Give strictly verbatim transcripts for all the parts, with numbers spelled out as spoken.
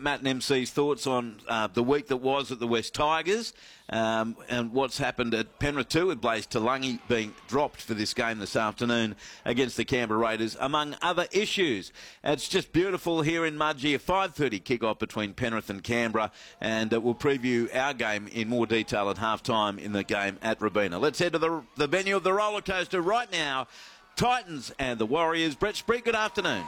Matt and M C's thoughts on uh, the week that was at the West Tigers um, and what's happened at Penrith too, with Blaze Talangi being dropped for this game this afternoon against the Canberra Raiders, among other issues. It's just beautiful here in Mudgee, a five thirty kick-off between Penrith and Canberra, and uh, we'll preview our game in more detail at half-time in the game at Robina. Let's head to the, the venue of the roller coaster right now. Titans and the Warriors. Brett Sprigg, good afternoon.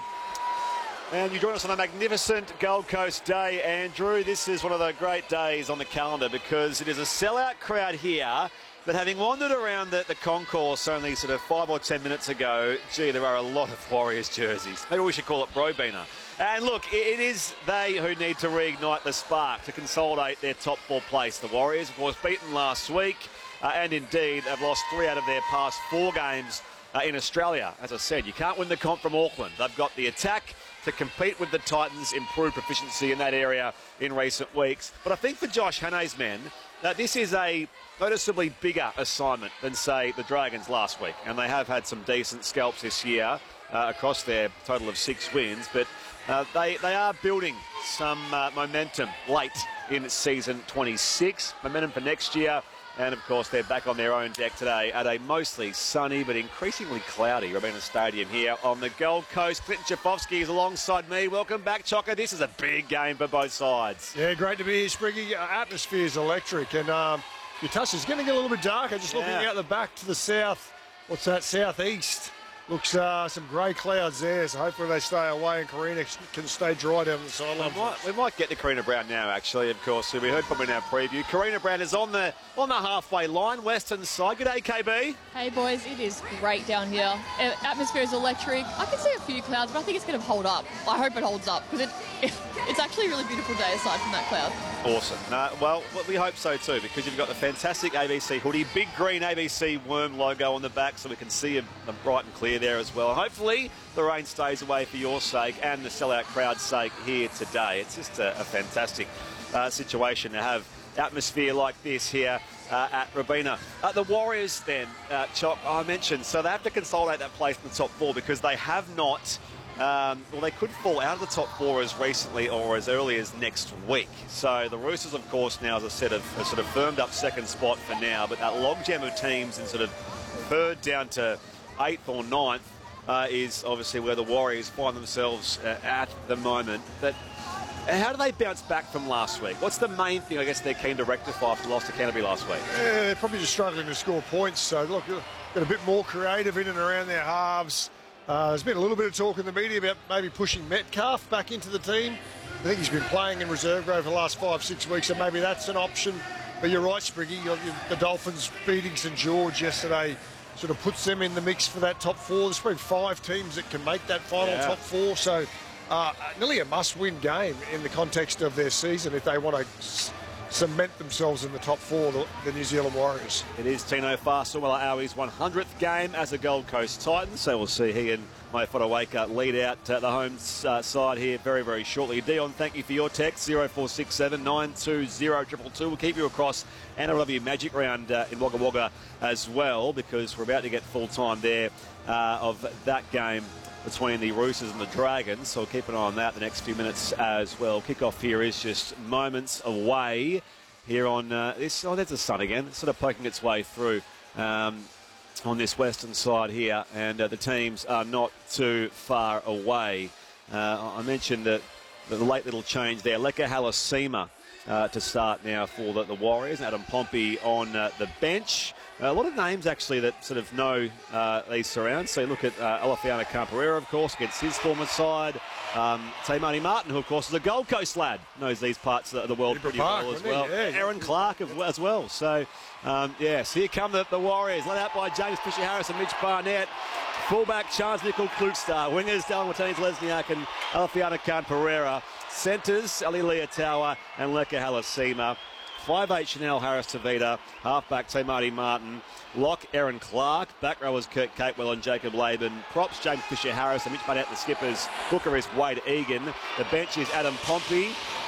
And you join us on a magnificent Gold Coast day, Andrew. This is one of the great days on the calendar because it is a sellout crowd here. But having wandered around the, the concourse only sort of five or ten minutes ago, gee, there are a lot of Warriors jerseys. Maybe we should call it Robina. And look, it, it is they who need to reignite the spark to consolidate their top four place. The Warriors, of course, beaten last week, uh, and indeed have lost three out of their past four games uh, in Australia. As I said, you can't win the comp from Auckland. They've got the attack to compete with the Titans, improve proficiency in that area in recent weeks. But I think for Josh Hanne's men, that this is a noticeably bigger assignment than, say, the Dragons last week. And they have had some decent scalps this year uh, across their total of six wins. But uh, they, they are building some uh, momentum late in season twenty-six. Momentum for next year. And, of course, they're back on their own deck today at a mostly sunny but increasingly cloudy Robina Stadium here on the Gold Coast. Clinton Chafovsky is alongside me. Welcome back, Chocker. This is a big game for both sides. Yeah, great to be here, Spriggy. Uh, atmosphere is electric. And um, your touch is going to get a little bit darker. Just looking Yeah. out the back to the south. What's that? Southeast. Looks uh, some grey clouds there, so hopefully they stay away and Karina can stay dry down the sideline. We might, we might get to Karina Brown now, actually, of course, who we heard from in our preview. Karina Brown is on the on the halfway line, western side. Good day, K B. Hey boys, it is great down here. Uh, Atmosphere is electric. I can see a few clouds, but I think it's going to hold up. I hope it holds up because it, it, it's actually a really beautiful day aside from that cloud. Awesome. No, well, we hope so too, because you've got the fantastic A B C hoodie, big green A B C worm logo on the back, so we can see them bright and clear there as well. Hopefully the rain stays away for your sake and the sellout crowd's sake here today. It's just a, a fantastic uh, situation to have atmosphere like this here uh, at Robina. Uh, the Warriors then, uh, Chop, I mentioned, so they have to consolidate that place in the top four because they have not... Um, well, they could fall out of the top four as recently or as early as next week. So the Roosters, of course, now, as I said, have, have sort of firmed up second spot for now. But that logjam of teams in sort of third down to eighth or ninth uh, is obviously where the Warriors find themselves uh, at the moment. But how do they bounce back from last week? What's the main thing, I guess, they're keen to rectify after the loss to Canterbury last week? Yeah, they're probably just struggling to score points. So, look, got a bit more creative in and around their halves. Uh, there's been a little bit of talk in the media about maybe pushing Metcalf back into the team. I think he's been playing in reserve grade for the last five, six weeks, so maybe that's an option. But you're right, Spriggy. You're, you're, the Dolphins beating St George yesterday sort of puts them in the mix for that top four. There's probably five teams that can make that final yeah. top four. So uh, nearly a must-win game in the context of their season if they want to cement themselves in the top four, the, the New Zealand Warriors. It is Tino Fa'asuamaleaui's one hundredth game as a Gold Coast Titan, so we'll see he and Mo Fotuaika lead out uh, the home uh, side here very, very shortly. Dion, thank you for your text, zero four six seven, nine two zero, two two two. We'll keep you across N R W Magic Round uh, in Wagga Wagga as well, because we're about to get full time there uh, of that game between the Roosters and the Dragons, so we'll keep an eye on that the next few minutes as well. Kickoff here is just moments away here on uh, this. Oh, there's the sun again. It's sort of poking its way through um, on this western side here, and uh, the teams are not too far away. Uh, I mentioned that the late little change there. Leka Halasima uh, to start now for the, the Warriors. Adam Pompey on uh, the bench. Uh, a lot of names, actually, that sort of know uh, these surrounds. So you look at uh, Alofiana Camperera, of course, against his former side. Um, Tay Marty Martin, who, of course, is a Gold Coast lad, knows these parts of the world pretty Park, well as well. Yeah, Aaron Clark as well. So, um, yes, here come the, the Warriors, led out by James Fisher-Harris and Mitch Barnett. Fullback, Charles Nickel Klukstar. Wingers, Dylan Martinez, Lesniak and Alofiana Camperera. Centres, Ali Leotawa and Leka Halasima. five eight Chanel Harris-Tavita, halfback Tay Marty Martin, lock Aaron Clark, back rowers Kurt Capewell and Jacob Laban, props James Fisher-Harris and Mitch Barnett, the skippers, hooker is Wade Egan, the bench is Adam Pompey,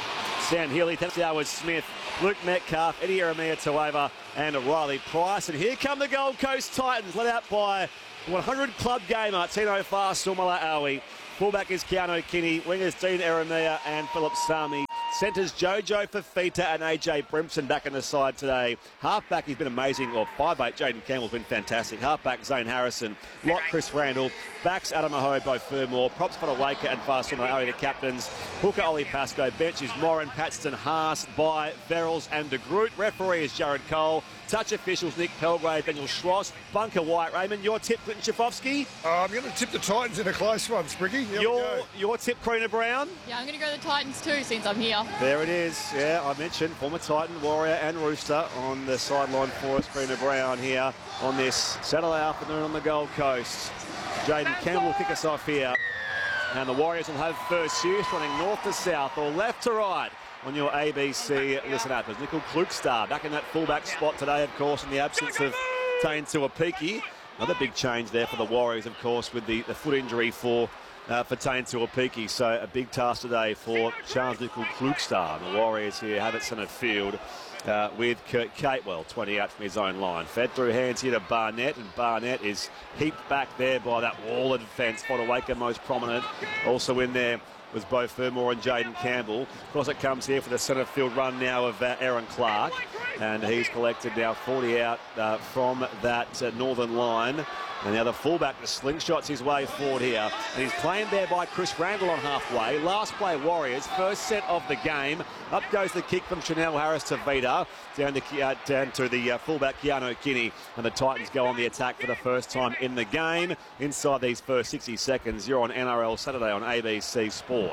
Sam Healy, Tennessee Howard Smith, Luke Metcalf, Eddie Eremia Tueva and Riley Price. And here come the Gold Coast Titans, led out by one hundred club gamer Tino Fa'asuamaleau. Fullback is Keanu Kinney, wingers Dean Eremia and Philip Sami. Centres Jojo Fafita and A J Brimson back in the side today. Halfback, he's been amazing. Or five eight, Jaden Campbell's been fantastic. Halfback, Zane Harrison. Lock, Chris Randall. Backs, Adam Maho, Bo Fermor. Props, Fodawaker and Farsuma are the captains. Hooker, Ollie Pascoe. Bench is Moran, Paxton, Haas, By, Verrills and De Groot. Referee is Jared Cole. Touch officials, Nick Pelgrave, Daniel Schross. Bunker White, Raymond. Your tip, Clinton Schifofsky? Uh, I'm going to tip the Titans in a close one, Spriggy. Here Your, your tip, Karina Brown? Yeah, I'm going to go the Titans too since I'm here. There it is. Yeah, I mentioned former Titan, Warrior and Rooster on the sideline for us. Karina Brown here on this Saturday afternoon on the Gold Coast. Jaden Campbell will kick us off here. And the Warriors will have first use running north to south or left to right on your A B C listen up. There's Nickel Klukstar back in that fullback spot today, of course, in the absence of Tane Tuapiki. Another big change there for the Warriors, of course, with the, the foot injury for uh, for Tane Tuapiki. So a big task today for Charles Nickel Klukstar. The Warriors here have it centre field uh, with Kurt Catewell, twenty out from his own line. Fed through hands here to Barnett, and Barnett is heaped back there by that wall of defence. Fodawaker most prominent. Also in there was Bo Fermor and Jaden Campbell. Of course, it comes here for the centre field run now of uh, Aaron Clark. And he's collected now forty out uh, from that uh, northern line. And now the fullback, the slingshots his way forward here. And he's playing there by Chris Randall on halfway. Last play Warriors, first set of the game. Up goes the kick from Chanel Harris to Vida. Down to, uh, down to the uh, fullback Keanu Kinney. And the Titans go on the attack for the first time in the game. Inside these first sixty seconds, you're on N R L Saturday on A B C Sport.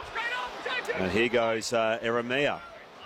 And here goes uh, Eremia.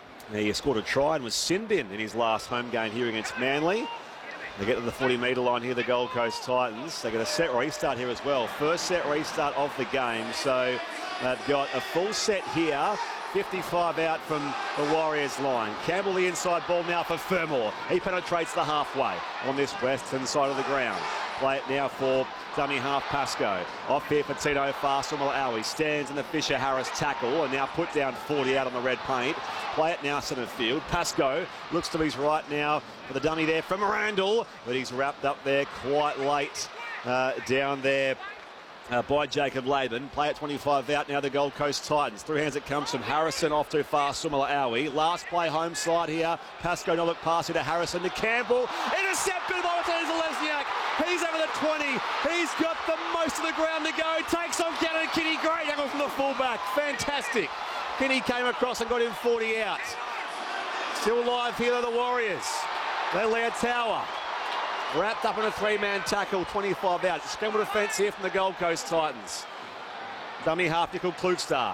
He scored a try and was sinned in in his last home game here against Manly. They get to the forty metre line here, the Gold Coast Titans. They get a set restart here as well. First set restart of the game. So they've got a full set here. fifty-five out from the Warriors line. Campbell the inside ball now for Fermor. He penetrates the halfway on this western side of the ground. Play it now for dummy half Pascoe. Off here for Tino Farsuma. Stands in the Fisher-Harris tackle and now put down forty out on the red paint. Play it now centre field. Pascoe looks to his right now for the dummy there from Randall, but he's wrapped up there quite late uh, down there Uh, by Jacob Laban. Play at twenty-five out now, the Gold Coast Titans. Through hands it comes from Harrison off to Farsuma Aui. Last play home slide here. Pascoe no look pass here to Harrison to Campbell. Intercepted by Zelezniak. He's over the twenty. He's got the most of the ground to go. Takes on Cannon Kinney. Great angle from the fullback. Fantastic. Kinney came across and got him forty out. Still alive here are the Warriors. Lelia Tower. Wrapped up in a three-man tackle, twenty-five out. Scramble defence here from the Gold Coast Titans. Dummy half nickel Klukstar.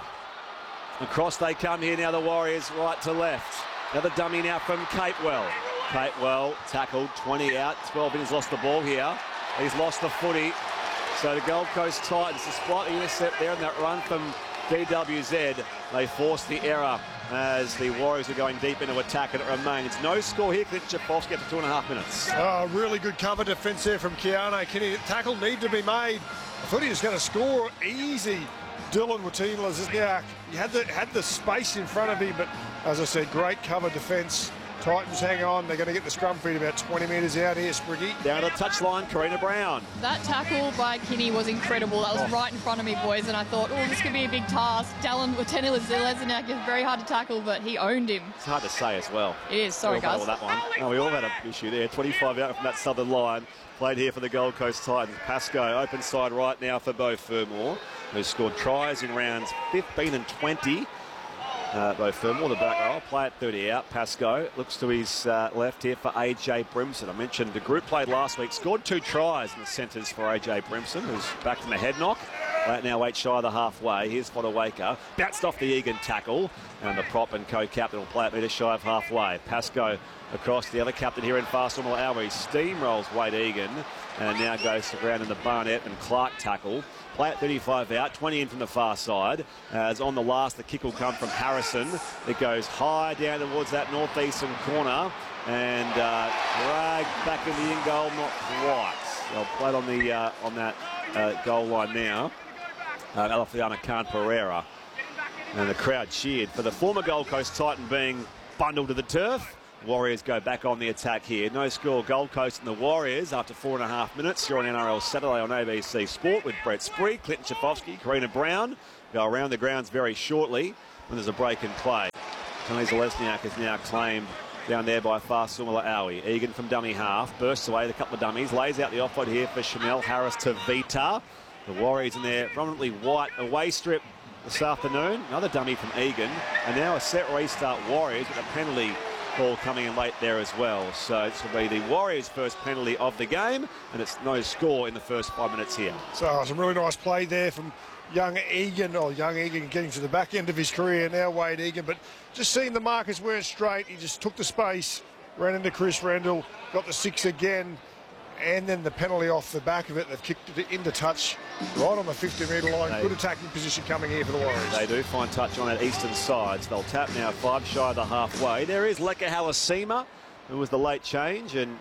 Across they come here now, the Warriors right to left. Another dummy now from Catewell. Catewell tackled, twenty out. twelve innings lost the ball here. He's lost the footy. So the Gold Coast Titans, despite the intercept there and that run from D W Z, they forced the error as the Warriors are going deep into attack, and it remains no score here. Clinton Schifofsky after two and a half minutes. Oh, really good cover defence there from Keanu Kinney. Tackle need to be made. I thought he was going to score easy. Dylan Watine-Lesniak, he had the had the space in front of him, but as I said, great cover defence. Titans hang on. They're going to get the scrum feed about twenty metres out here, Spriggy. Down to the touchline, Karina Brown. That tackle by Kinney was incredible. That was oh. right in front of me, boys, and I thought, oh, this could be a big task. Dylan Watine-Lesniak is very hard to tackle, but he owned him. It's hard to say as well. It is. Sorry, we all guys. That one. No, we all had an issue there. twenty-five out from that southern line. Played here for the Gold Coast Titans. Pascoe open side right now for Bo Fermor, who's scored tries in rounds fifteen and twenty. Uh, Bo Fermor, the back row, play at thirty out. Pascoe looks to his uh, left here for A J Brimson. I mentioned the group played last week, scored two tries in the centres for A J Brimson, who's back from a head knock. Right now, eight shy of the halfway. Here's Fodawaker. Bounced off the Egan tackle, and the prop and co-captain will play at metre shy of halfway. Pascoe across the other captain here in Farsuma Aui. Steamrolls Wade Egan, and now goes to ground in the Barnett and Clark tackle. Play at thirty-five out, twenty in from the far side. As on the last, the kick will come from Harrison. It goes high down towards that northeastern corner and uh, dragged back in the in goal, not quite. They'll play it on the uh, on that uh, goal line now. Uh, Alafiana Khan Pereira, and the crowd cheered for the former Gold Coast Titan being bundled to the turf. Warriors go back on the attack here. No score, Gold Coast and the Warriors after four and a half minutes. You're on N R L Saturday on A B C Sport with Brett Spree, Clinton Schifofsky, Karina Brown. Go around the grounds very shortly when there's a break in play. Tony Zalesniak is now claimed down there by Farsumala Aui. Egan from dummy half, bursts away with a couple of dummies, lays out the offload here for Chanel Harris to Vita. The Warriors in there, prominently white away strip this afternoon. Another dummy from Egan, and now a set restart Warriors with a penalty call coming in late there as well. So this will be the Warriors' first penalty of the game, and it's no score in the first five minutes here. So some really nice play there from young Egan, or young Egan getting to the back end of his career now, Wade Egan, but just seeing the markers weren't straight, he just took the space, ran into Chris Rendell, got the six again, and then the penalty off the back of it. They've kicked it into touch right on the fifty metre line. They, Good attacking position coming here for the Warriors. They do find touch on that eastern side, so they'll tap now five shy of the halfway. There is Leka Halasima, who was the late change, and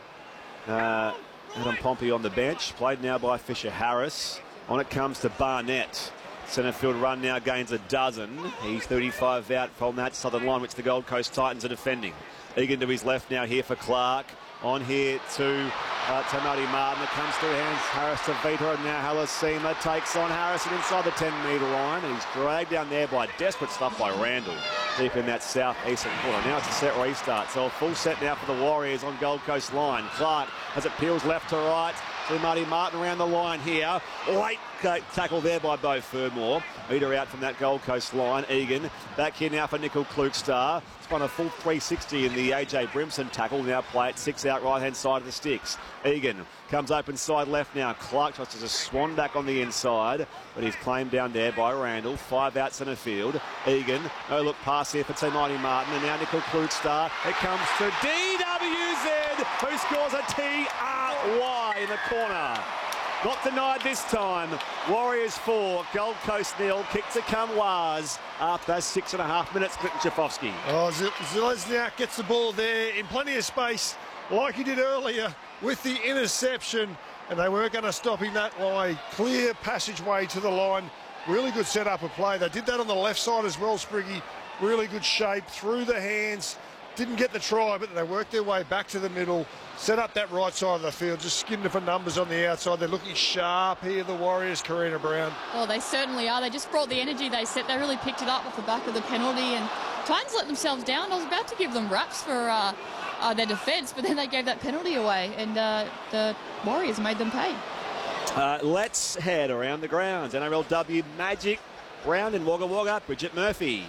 uh, Adam Pompey on the bench, played now by Fisher Harris. On it comes to Barnett. Centre field run now gains a dozen. He's thirty-five out from that southern line, which the Gold Coast Titans are defending. Egan to his left now here for Clark. On here to uh, Tamati Martin. It comes through hands. Harris to Vita, and now Halasima takes on Harrison inside the ten metre line. And he's dragged down there by desperate stuff by Randall, deep in that southeastern corner. Now it's a set restart. So a full set now for the Warriors on Gold Coast line. Clark as it peels left to right. Tamati Martin around the line here. Late tackle there by Beau Fermor. Vita out from that Gold Coast line. Egan back here now for Nickel Klukstar. Spun a full three sixty in the A J Brimson tackle. Now play it six out right hand side of the sticks. Egan comes open side left now. Clark tries to swan back on the inside, but he's claimed down there by Randall. Five out centre field. Egan, no look pass here for Tamati Martin, and now Nickel Klukstar. It comes to D W Z, who scores a T R Y in the corner. Not denied this time. Warriors four, Gold Coast nil. Kick to come was after six and a half minutes. Clinton Schifofsky. Oh, Zalesniak gets the ball there in plenty of space, like he did earlier with the interception, and they weren't going to stop him that way. Clear passageway to the line. Really good setup of play. They did that on the left side as well, Spriggy. Really good shape through the hands. Didn't get the try, but they worked their way back to the middle, set up that right side of the field, just skimmed it for numbers on the outside. They're looking sharp here, the Warriors, Karina Brown. Well, they certainly are. They just brought the energy they set. They really picked it up off the back of the penalty, and Titans let themselves down. I was about to give them raps for uh, uh, their defence, but then they gave that penalty away, and uh, the Warriors made them pay. Uh, let's head around the grounds. N R L W Magic, Brown and Wagga Wagga, Bridget Murphy.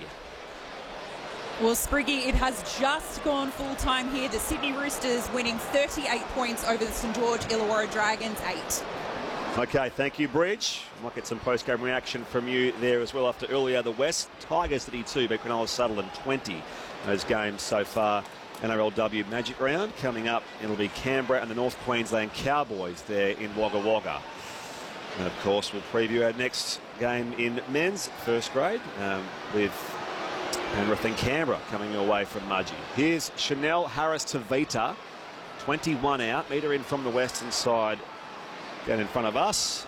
Well, Spriggy, it has just gone full-time here. The Sydney Roosters winning thirty-eight points over the St George Illawarra Dragons, eight. Okay, thank you, Bridge. Might get some post-game reaction from you there as well after earlier. The West Tigers thirty-two, beat Cronulla Sutherland twenty. Those games so far. N R L W Magic Round coming up. It'll be Canberra and the North Queensland Cowboys there in Wagga Wagga. And of course, we'll preview our next game in men's first grade um, with Penrith and Canberra coming away from Mudgee. Here's Chanel Harris to Vita. twenty-one out. Meter in from the western side. Down in front of us.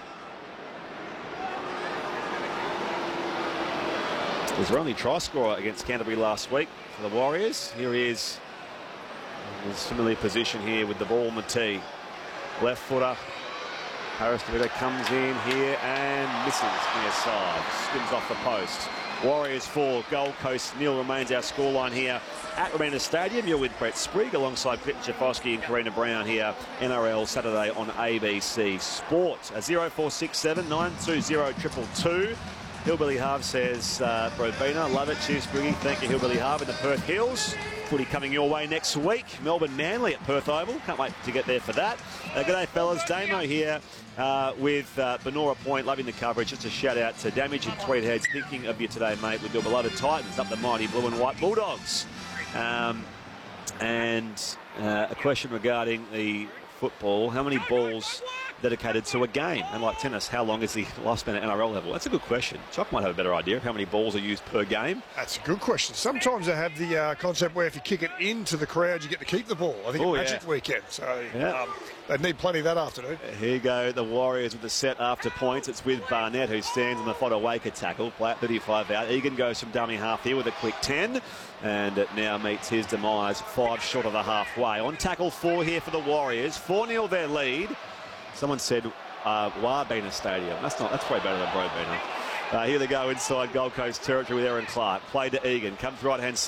Was their only try scorer against Canterbury last week for the Warriors. Here he is in a similar position here with the ball on the tee. Left footer. Harris to Vita comes in here and misses near side. Skims off the post. Warriors four, Gold Coast nil remains our scoreline here at Romana Stadium. You're with Brett Sprigg alongside Clinton Schifofsky and Karina Brown here. N R L Saturday on A B C Sport. zero four six seven nine two zero two two two. Hillbilly Harv says, uh, Robina, love it. Cheers, Spriggy. Thank you, Hillbilly Harv in the Perth Hills. Footy coming your way next week. Melbourne Manly at Perth Oval. Can't wait to get there for that. Uh, g'day, fellas. Damo here uh, with uh, Benora Point. Loving the coverage. Just a shout out to Damage and Tweedheads. Thinking of you today, mate, with your beloved Titans up the mighty blue and white Bulldogs. Um, and uh, a question regarding the football. How many balls dedicated to a game? And like tennis, how long is the lifespan at N R L level? That's a good question. Chuck might have a better idea of how many balls are used per game. That's a good question. Sometimes they have the uh, concept where if you kick it into the crowd, you get to keep the ball. I think oh, at Magic yeah. weekend. So yeah. um, they need plenty that afternoon. Here you go, the Warriors with the set after points. It's with Barnett, who stands on the Fodawaker tackle. Play at thirty-five out. Egan goes from dummy half here with a quick ten. And it now meets his demise, five short of the halfway. On tackle four here for the Warriors. four nil their lead. Someone said uh, Warbina Stadium. That's not. That's way better than Brobina. Uh, here they go inside Gold Coast territory with Aaron Clark. Play to Egan. Comes right hand side.